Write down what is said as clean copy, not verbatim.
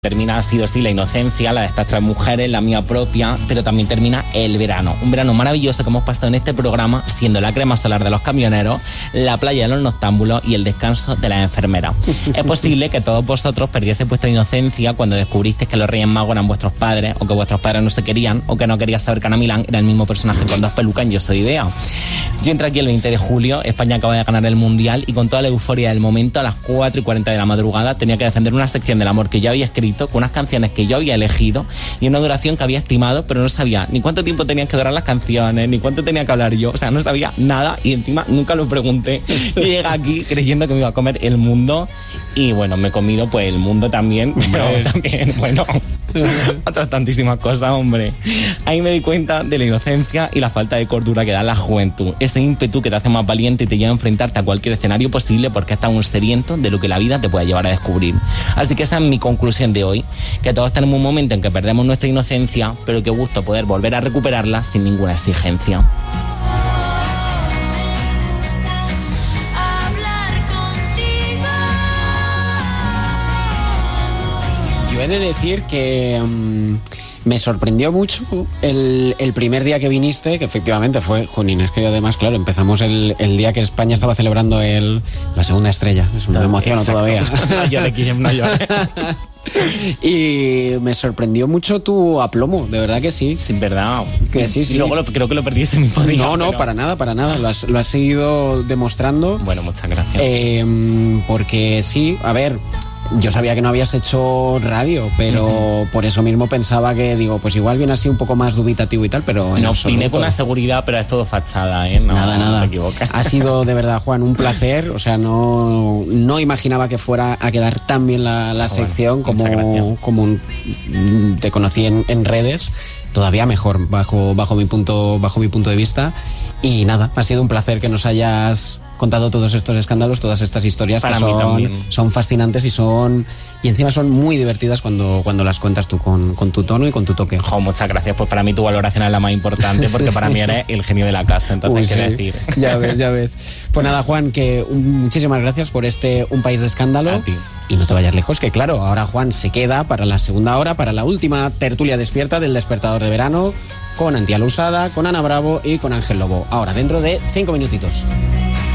Termina sí o sí la inocencia, la de estas tres mujeres, la mía propia, pero también termina el verano. Un verano maravilloso que hemos pasado en este programa, siendo la crema solar de los camioneros, la playa de los noctámbulos y el descanso de las enfermeras. Es posible que todos vosotros perdieseis vuestra inocencia cuando descubristeis que los Reyes Magos eran vuestros padres, o que vuestros padres no se querían, o que no querías saber que Ana Milán era el mismo personaje con dos pelucas en Yo Soy Bea. Yo entré aquí el 20 de julio, España acaba de ganar el Mundial, y con toda la euforia del momento, a las 4:40 de la madrugada, tenía que defender una sección del amor que yo había escrito, con unas canciones que yo había elegido y una duración que había estimado, pero no sabía ni cuánto tiempo tenían que durar las canciones, ni cuánto tenía que hablar yo. O sea, no sabía nada y encima nunca lo pregunté. Yo llegué aquí creyendo que me iba a comer el mundo y bueno, me he comido pues el mundo también, pero también, bueno, otras tantísimas cosas, hombre. Ahí me di cuenta de la inocencia y la falta de cordura que da la juventud. Ese ímpetu que te hace más valiente y te lleva a enfrentarte a cualquier escenario posible porque estás un sediento de lo que la vida te puede llevar a descubrir. Así que esa es mi conclusión de hoy, que todos tenemos un momento en que perdemos nuestra inocencia, pero qué gusto poder volver a recuperarla sin ninguna exigencia. Yo he de decir que me sorprendió mucho el primer día que viniste, que efectivamente fue, jolín, es que además, claro, empezamos el día que España estaba celebrando la segunda estrella. Me emociono todavía. No llores, Guillem, no llores. Y me sorprendió mucho tu aplomo, de verdad que sí. Sí, verdad. Que sí, sí. Y luego creo que lo perdí ese mismo día. No, pero... para nada. Lo has seguido demostrando. Bueno, muchas gracias. Porque sí, a ver... Yo sabía que no habías hecho radio, pero por eso mismo pensaba que, digo, pues igual viene así un poco más dubitativo y tal, pero en absoluto. Vine con una seguridad, pero es todo fachada, ¿eh? Nada. No te equivocas. Ha sido, de verdad, Juan, un placer. O sea, no imaginaba que fuera a quedar tan bien la sección como te conocí en redes. Todavía mejor, bajo mi punto de vista. Y nada, ha sido un placer que nos hayas contado todos estos escándalos, todas estas historias para que son fascinantes y encima son muy divertidas cuando las cuentas tú con tu tono y con tu toque. Muchas gracias, pues para mí tu valoración es la más importante porque para mí eres el genio de la casta, entonces qué decir. Ya ves. Pues nada, Juan, que muchísimas gracias por Un País de Escándalo. A ti. Y no te vayas lejos, que claro, ahora Juan se queda para la segunda hora, para la última tertulia despierta del Despertador de Verano, con Antía Lousada, con Ana Bravo y con Ángel Lobo. Ahora, dentro de 5 minutitos.